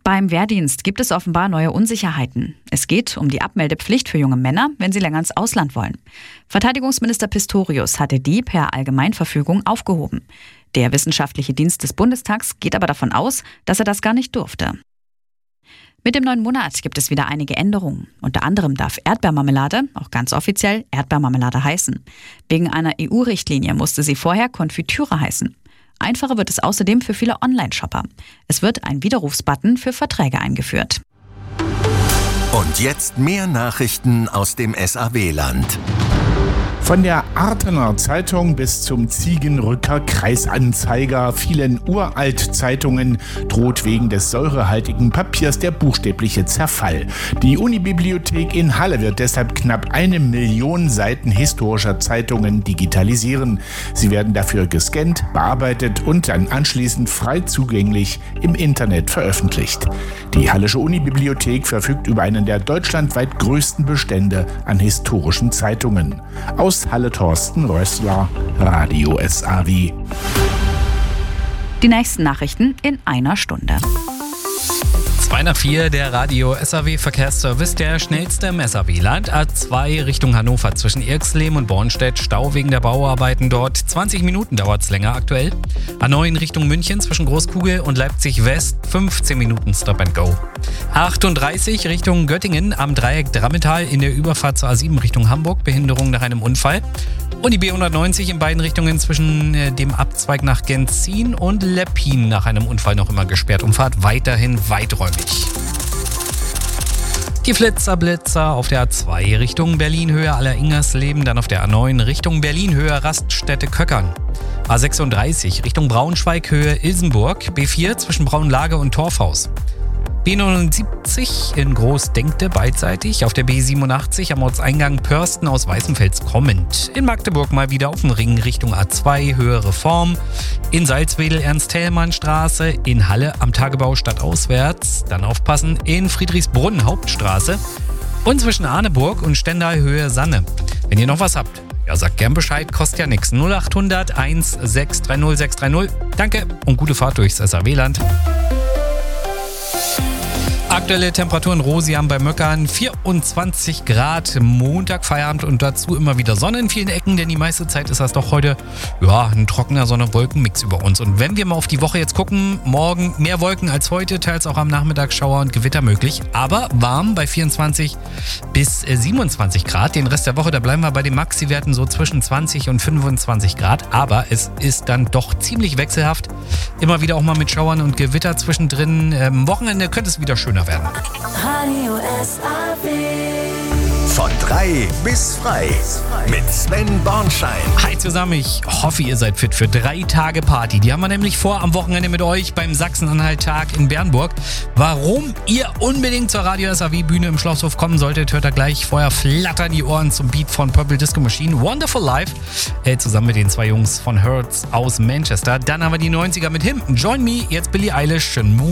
Beim Wehrdienst gibt es offenbar neue Unsicherheiten. Es geht um die Abmeldepflicht für junge Männer, wenn sie länger ins Ausland wollen. Verteidigungsminister Pistorius hatte die per Allgemeinverfügung aufgehoben. Der Wissenschaftliche Dienst des Bundestags geht aber davon aus, dass er das gar nicht durfte. Mit dem neuen Monat gibt es wieder einige Änderungen. Unter anderem darf Erdbeermarmelade, auch ganz offiziell, Erdbeermarmelade heißen. Wegen einer EU-Richtlinie musste sie vorher Konfitüre heißen. Einfacher wird es außerdem für viele Online-Shopper. Es wird ein Widerrufsbutton für Verträge eingeführt. Und jetzt mehr Nachrichten aus dem SAW-Land. Von der Artener Zeitung bis zum Ziegenrücker Kreisanzeiger, vielen Uralt-Zeitungen droht wegen des säurehaltigen Papiers der buchstäbliche Zerfall. Die Unibibliothek in Halle wird deshalb knapp 1 Million Seiten historischer Zeitungen digitalisieren. Sie werden dafür gescannt, bearbeitet und dann anschließend frei zugänglich im Internet veröffentlicht. Die Hallische Unibibliothek verfügt über einen der deutschlandweit größten Bestände an historischen Zeitungen. Aus Halle Thorsten Rössler, Radio SAW. Die nächsten Nachrichten in einer Stunde. 2 nach 4, der Radio SAW Verkehrsservice, der schnellste im SAW-Land. A2 Richtung Hannover zwischen Irxleben und Bornstedt, Stau wegen der Bauarbeiten dort. 20 Minuten dauert es länger aktuell. A9 Richtung München zwischen Großkugel und Leipzig West, 15 Minuten Stop and Go. A38 Richtung Göttingen am Dreieck Drammetal in der Überfahrt zur A7 Richtung Hamburg, Behinderung nach einem Unfall. Und die B190 in beiden Richtungen zwischen dem Abzweig nach Genzin und Leppin nach einem Unfall noch immer gesperrt. Umfahrt weiterhin weiträumig. Die Flitzer-Blitzer auf der A2 Richtung Berlin-Höhe Aller-Ingersleben, dann auf der A9 Richtung Berlin-Höhe Raststätte Köckern. A36 Richtung Braunschweig-Höhe Ilsenburg, B4 zwischen Braunlage und Torfhaus. B79 in Großdenkte beidseitig, auf der B87 am Ortseingang Pörsten aus Weißenfels kommend. In Magdeburg mal wieder auf dem Ring Richtung A2 Höhe Reform. In Salzwedel Ernst-Thälmann-Straße, in Halle am Tagebau stadtauswärts, dann aufpassen, in Friedrichsbrunn Hauptstraße und zwischen Arneburg und Stendal Höhe Sanne. Wenn ihr noch was habt, ja, sagt gern Bescheid, kostet ja nichts. 0800 1630 630. Danke und gute Fahrt durchs SAW-Land. Aktuelle Temperaturen Rosiam bei Möckern, 24 Grad, Montag Feierabend und dazu immer wieder Sonne in vielen Ecken, denn die meiste Zeit ist das doch heute ein trockener Sonne-Wolken-Mix über uns. Und wenn wir mal auf die Woche jetzt gucken, morgen mehr Wolken als heute, teils auch am Nachmittag Schauer und Gewitter möglich, aber warm bei 24 bis 27 Grad. Den Rest der Woche, da bleiben wir bei den Maxi-Werten so zwischen 20 und 25 Grad, aber es ist dann doch ziemlich wechselhaft. Immer wieder auch mal mit Schauern und Gewitter zwischendrin. Wochenende könnte es wieder schöner werden. Radio SAW. Von 3 bis frei mit Sven Bornschein. Hi zusammen, ich hoffe, ihr seid fit für 3 Tage Party. Die haben wir nämlich vor am Wochenende mit euch beim Sachsen-Anhalt-Tag in Bernburg. Warum ihr unbedingt zur Radio SAW-Bühne im Schlosshof kommen solltet, hört ihr gleich. Vorher flattern die Ohren zum Beat von Purple Disco Machine, Wonderful Life, zusammen mit den 2 Jungs von Hertz aus Manchester. Dann haben wir die 90er mit Him, Join Me, jetzt Billie Eilish,